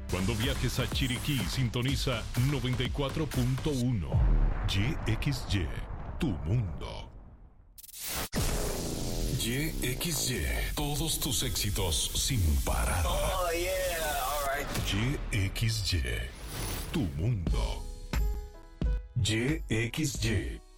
Cuando viajes a Chiriquí, sintoniza 94.1. YXY, tu mundo. YXY, todos tus éxitos sin parar. Oh, yeah, all right. YXY, tu mundo. YXY.